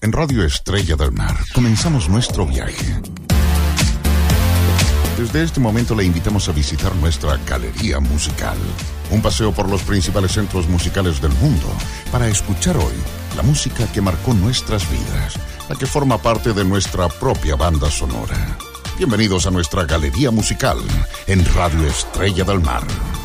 En Radio Estrella del Mar comenzamos nuestro viaje. Desde este momento le invitamos a visitar nuestra galería musical. Un paseo por los principales centros musicales del mundo para escuchar hoy la música que marcó nuestras vidas, la que forma parte de nuestra propia banda sonora. Bienvenidos a nuestra galería musical en Radio Estrella del Mar.